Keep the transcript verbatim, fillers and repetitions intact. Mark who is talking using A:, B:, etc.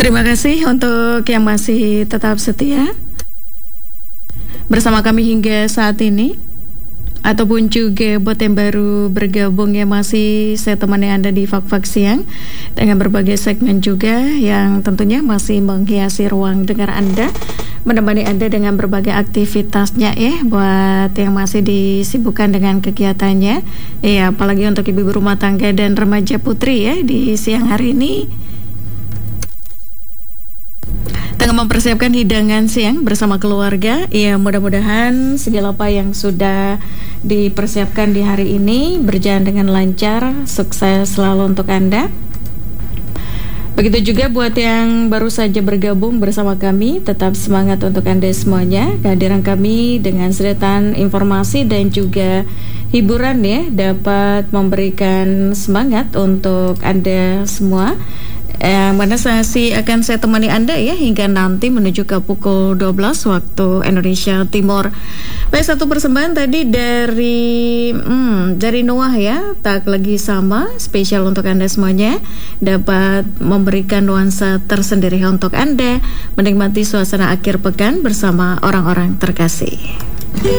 A: Terima kasih untuk yang masih tetap setia bersama kami hingga saat ini, ataupun juga buat yang baru bergabung yang masih saya temani Anda di Fak-Fak Siang dengan berbagai segmen juga yang tentunya masih menghiasi ruang dengar Anda, menemani Anda dengan berbagai aktivitasnya ya, buat yang masih disibukkan dengan kegiatannya ya, apalagi untuk ibu-ibu rumah tangga dan remaja putri ya di siang hari ini tengah mempersiapkan hidangan siang bersama keluarga. Ya, mudah-mudahan segala apa yang sudah dipersiapkan di hari ini berjalan dengan lancar, sukses selalu untuk Anda. Begitu juga buat yang baru saja bergabung bersama kami, tetap semangat untuk Anda semuanya. Kehadiran kami dengan sedetan informasi dan juga hiburan ya, dapat memberikan semangat untuk Anda semua. Eh, mana sesi akan saya temani Anda ya hingga nanti menuju ke pukul dua belas waktu Indonesia Timur. Baik, satu persembahan tadi dari hmm, dari Noah ya, tak lagi sama, spesial untuk Anda semuanya, dapat memberikan nuansa tersendiri untuk Anda menikmati suasana akhir pekan bersama orang-orang terkasih.